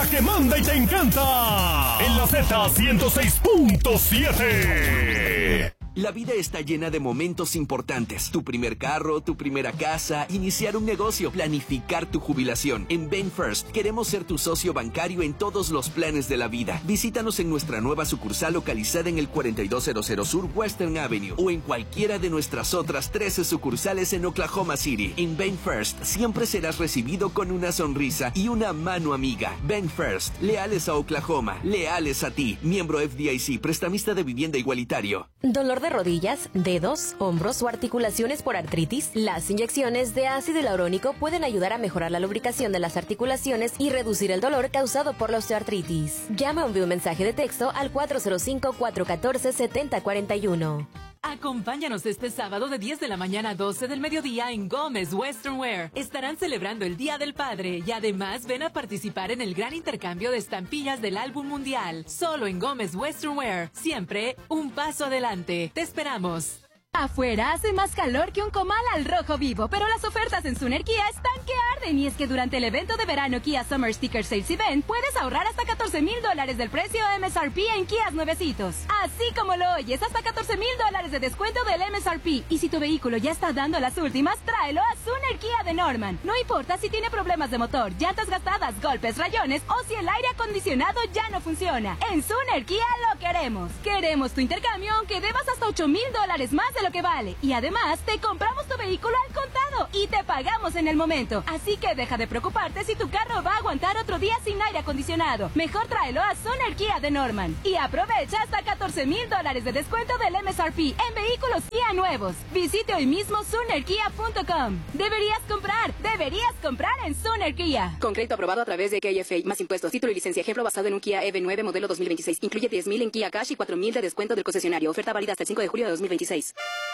La que manda y te encanta. En la Z106.7. La vida está llena de momentos importantes. Tu primer carro, tu primera casa, iniciar un negocio, planificar tu jubilación. En BankFirst queremos ser tu socio bancario en todos los planes de la vida. Visítanos en nuestra nueva sucursal localizada en el 4200 Sur Western Avenue o en cualquiera de nuestras otras 13 sucursales en Oklahoma City. En BankFirst siempre serás recibido con una sonrisa y una mano amiga. BankFirst, leales a Oklahoma, leales a ti. Miembro FDIC, prestamista de vivienda igualitario. ¿Dolor de rodillas, dedos, hombros o articulaciones por artritis? Las inyecciones de ácido hialurónico pueden ayudar a mejorar la lubricación de las articulaciones y reducir el dolor causado por la osteoartritis. Llama o envía un mensaje de texto al 405-414-7041. Acompáñanos este sábado de 10 de la mañana a 12 del mediodía en Gómez Western Wear. Estarán celebrando el Día del Padre y además ven a participar en el gran intercambio de estampillas del álbum mundial. Solo en Gómez Western Wear. Siempre un paso adelante. Te esperamos. Afuera hace más calor que un comal al rojo vivo, pero las ofertas en Suner Kia están que arden, y es que durante el evento de verano Kia Summer Sticker Sales Event puedes ahorrar hasta $14,000 del precio MSRP en Kias nuevecitos. Así como lo oyes, hasta $14,000 de descuento del MSRP. Y si tu vehículo ya está dando las últimas, tráelo a Suner Kia de Norman. No importa si tiene problemas de motor, llantas gastadas, golpes, rayones o si el aire acondicionado ya no funciona. En Suner Kia lo queremos. Queremos tu intercambio aunque debas hasta $8,000 más de lo que vale. Y además, te compramos tu vehículo al contado y te pagamos en el momento. Así que deja de preocuparte si tu carro va a aguantar otro día sin aire acondicionado. Mejor tráelo a Suner Kia de Norman. Y aprovecha hasta $14,000 de descuento del MSRP en vehículos Kia nuevos. Visite hoy mismo SunerKia.com. Deberías comprar en Suner Kia. Con crédito aprobado a través de KFA, más impuestos, título y licencia. Ejemplo basado en un Kia EV9 modelo 2026. Incluye $10,000 en Kia Cash y $4,000 de descuento del concesionario. Oferta válida hasta el 5 de julio de 2026.